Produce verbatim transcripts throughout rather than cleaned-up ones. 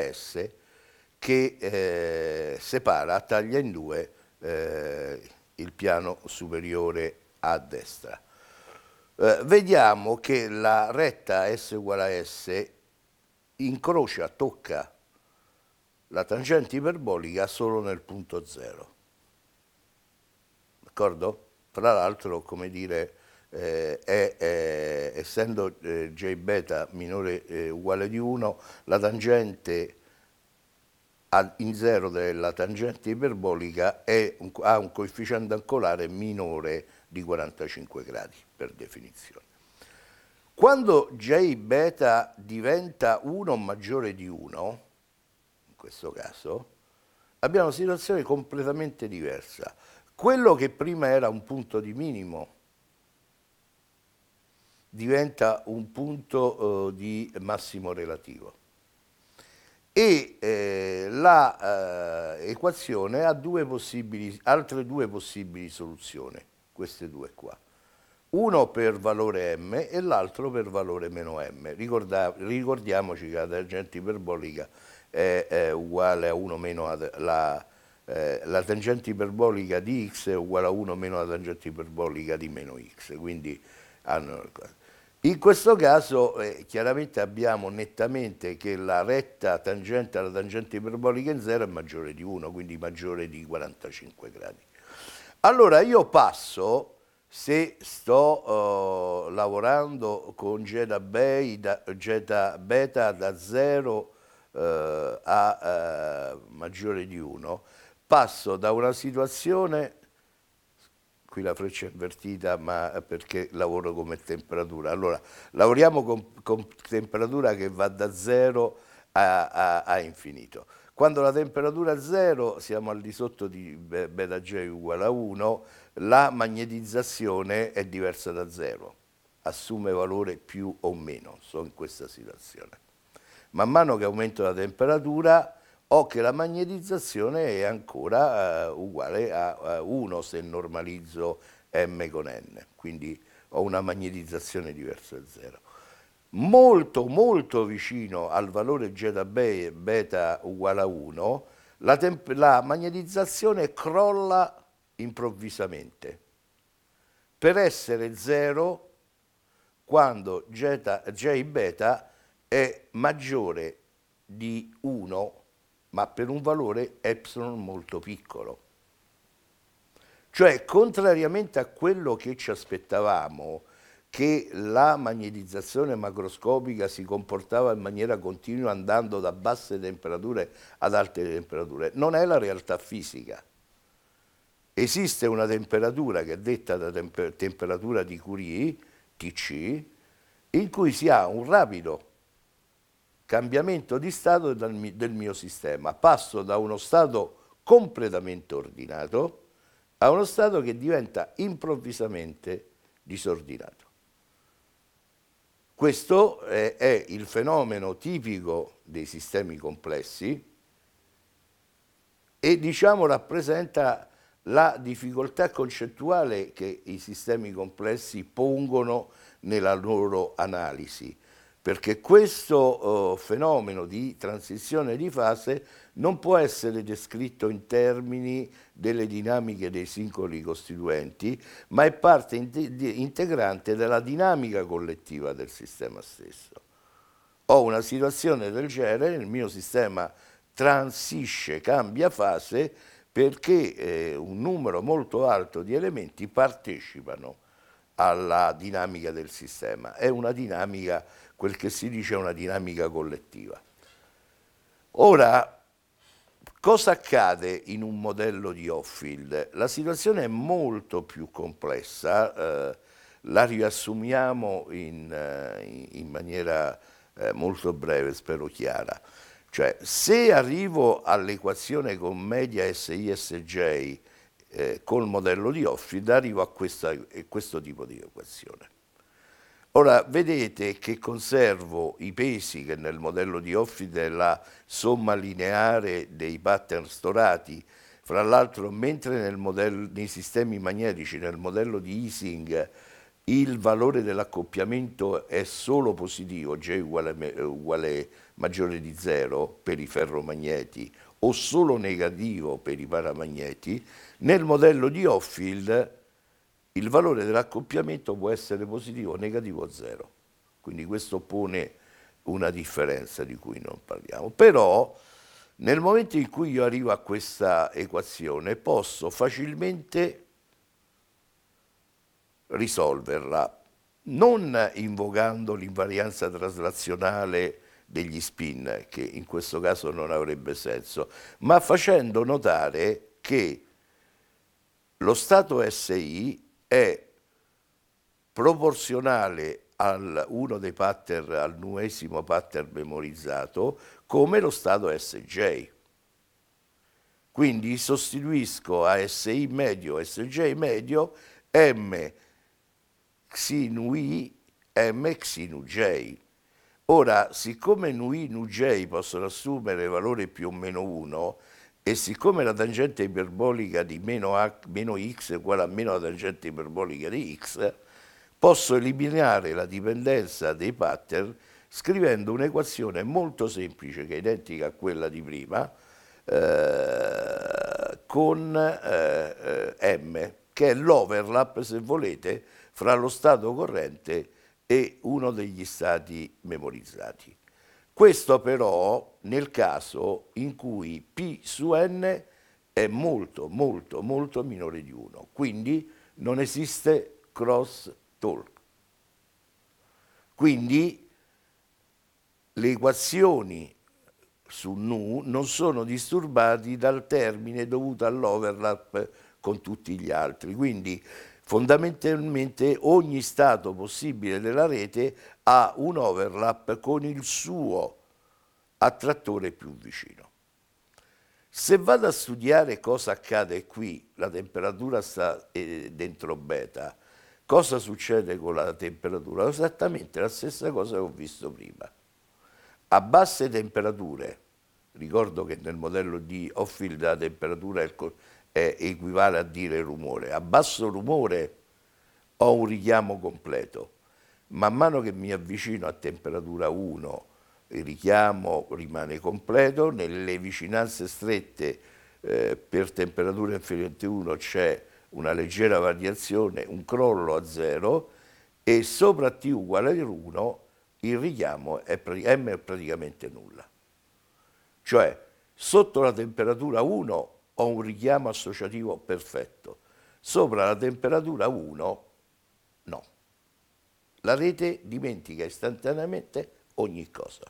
S che eh, separa, taglia in due eh, il piano superiore a destra. Eh, vediamo che la retta S uguale a S incrocia, tocca la tangente iperbolica solo nel punto zero. D'accordo? Tra l'altro, come dire, eh, è, è, essendo eh, J beta minore eh, uguale di uno, la tangente a, in zero della tangente iperbolica è un, ha un coefficiente ancolare minore di quarantacinque gradi, per definizione. Quando J beta diventa uno maggiore di uno, in questo caso, abbiamo una situazione completamente diversa. Quello che prima era un punto di minimo diventa un punto eh, di massimo relativo e eh, la eh, equazione ha due possibili, altre due possibili soluzioni, queste due qua. Uno per valore m e l'altro per valore meno m. Ricorda, ricordiamoci che la tangente iperbolica è, è uguale a uno meno a, la, eh, la tangente iperbolica di x è uguale a uno meno la tangente iperbolica di meno x, quindi hanno... In questo caso eh, chiaramente abbiamo nettamente che la retta tangente alla tangente iperbolica in zero è maggiore di uno, quindi maggiore di quarantacinque gradi. Allora io passo, se sto uh, lavorando con zeta beta da zero uh, a uh, maggiore di uno, passo da una situazione, qui la freccia è invertita ma perché lavoro come temperatura, allora lavoriamo con, con temperatura che va da zero a, a, a infinito. Quando la temperatura è zero siamo al di sotto di beta J uguale a uno, la magnetizzazione è diversa da zero, assume valore più o meno, sono in questa situazione. Man mano che aumento la temperatura ho che la magnetizzazione è ancora uh, uguale a uh, uno se normalizzo m con n, quindi ho una magnetizzazione diversa da zero. Molto molto vicino al valore zeta beta uguale a uno, la, la magnetizzazione crolla improvvisamente per essere zero quando J beta è maggiore di uno ma per un valore epsilon molto piccolo. Cioè, contrariamente a quello che ci aspettavamo, che la magnetizzazione macroscopica si comportava in maniera continua andando da basse temperature ad alte temperature, non è la realtà fisica. Esiste una temperatura che è detta da temper- temperatura di Curie, T C, in cui si ha un rapido cambiamento di stato del mio sistema. Passo da uno stato completamente ordinato a uno stato che diventa improvvisamente disordinato. Questo è, è il fenomeno tipico dei sistemi complessi e diciamo rappresenta la difficoltà concettuale che i sistemi complessi pongono nella loro analisi, perché questo uh, fenomeno di transizione di fase non può essere descritto in termini delle dinamiche dei singoli costituenti, ma è parte integrante della dinamica collettiva del sistema stesso. Ho una situazione del genere, il mio sistema transisce, cambia fase, perché eh, un numero molto alto di elementi partecipano alla dinamica del sistema. È una dinamica, quel che si dice, una dinamica collettiva. Ora, cosa accade in un modello di Hopfield? La situazione è molto più complessa, eh, la riassumiamo in, eh, in maniera eh, molto breve, spero chiara. Cioè, se arrivo all'equazione con media S I S J eh, col modello di Hopfield, arrivo a questa, questo tipo di equazione. Ora, vedete che conservo i pesi, che nel modello di Hopfield è la somma lineare dei pattern storati. Fra l'altro, mentre nel modello, nei sistemi magnetici, nel modello di Ising, il valore dell'accoppiamento è solo positivo, J uguale, uguale maggiore di zero per i ferromagneti o solo negativo per i paramagneti, nel modello di Hopfield il valore dell'accoppiamento può essere positivo, negativo o zero. Quindi questo pone una differenza di cui non parliamo. Però nel momento in cui io arrivo a questa equazione posso facilmente risolverla, non invocando l'invarianza traslazionale degli spin, che in questo caso non avrebbe senso, ma facendo notare che lo stato S I è proporzionale al uno dei pattern, al nuesimo pattern memorizzato, come lo stato S J. Quindi sostituisco a S I medio, S J medio, M xi nu I, M xi nu J. Ora, siccome nu I, nu J possono assumere valore più o meno uno, e siccome la tangente iperbolica di meno, h, meno x è uguale a meno la tangente iperbolica di x, posso eliminare la dipendenza dei pattern scrivendo un'equazione molto semplice, che è identica a quella di prima, eh, con eh, eh, M, che è l'overlap, se volete, fra lo stato corrente e uno degli stati memorizzati. Questo però nel caso in cui P su N è molto, molto, molto minore di uno, quindi non esiste cross talk. Quindi le equazioni su nu non sono disturbati dal termine dovuto all'overlap con tutti gli altri. Quindi fondamentalmente ogni stato possibile della rete ha un overlap con il suo attrattore più vicino. Se vado a studiare cosa accade qui, la temperatura sta dentro beta, cosa succede con la temperatura? Esattamente la stessa cosa che ho visto prima. A basse temperature, ricordo che nel modello di Hopfield la temperatura è, è equivale a dire rumore, a basso rumore ho un richiamo completo. Man mano che mi avvicino a temperatura uno, il richiamo rimane completo, nelle vicinanze strette eh, per temperatura inferiore a uno c'è una leggera variazione, un crollo a zero, e sopra T uguale a uno il richiamo è, M è praticamente nulla. Cioè, sotto la temperatura uno ho un richiamo associativo perfetto, sopra la temperatura uno no. La rete dimentica istantaneamente ogni cosa.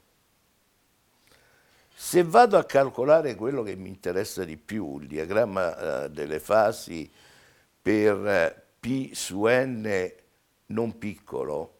Se vado a calcolare quello che mi interessa di più, il diagramma eh, delle fasi per eh, P su N non piccolo,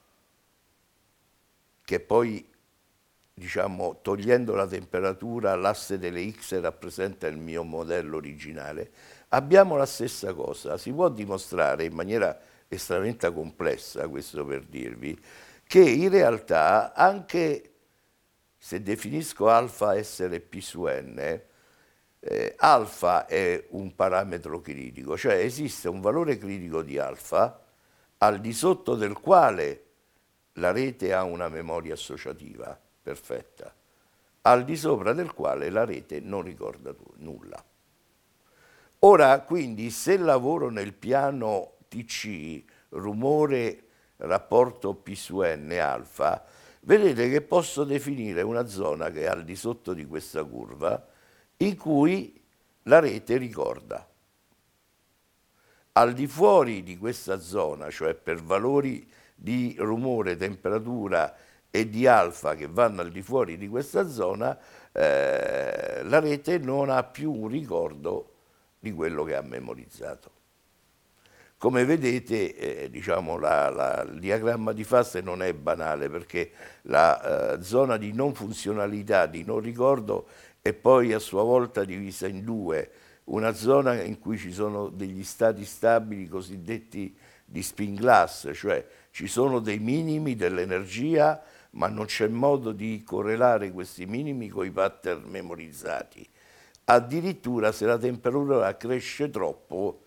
che poi, diciamo, togliendo la temperatura, l'asse delle X rappresenta il mio modello originale, abbiamo la stessa cosa. Si può dimostrare in maniera estremamente complessa, questo per dirvi, che in realtà anche se definisco alfa essere P su N, eh, alfa è un parametro critico, cioè esiste un valore critico di alfa al di sotto del quale la rete ha una memoria associativa perfetta, al di sopra del quale la rete non ricorda nulla. Ora, quindi, se lavoro nel piano T C, rumore, rapporto P su N alfa, vedete che posso definire una zona che è al di sotto di questa curva, in cui la rete ricorda. Al di fuori di questa zona, cioè per valori di rumore, temperatura e di alfa che vanno al di fuori di questa zona, eh, la rete non ha più un ricordo di quello che ha memorizzato. Come vedete, eh, diciamo, la, la, il diagramma di fase non è banale, perché la eh, zona di non funzionalità, di non ricordo, è poi a sua volta divisa in due. Una zona in cui ci sono degli stati stabili cosiddetti di spin glass, cioè ci sono dei minimi dell'energia, ma non c'è modo di correlare questi minimi con i pattern memorizzati. Addirittura se la temperatura cresce troppo,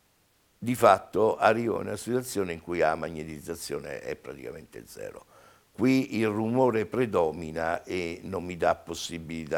di fatto arriva a una situazione in cui la magnetizzazione è praticamente zero. qui il rumore predomina e non mi dà possibilità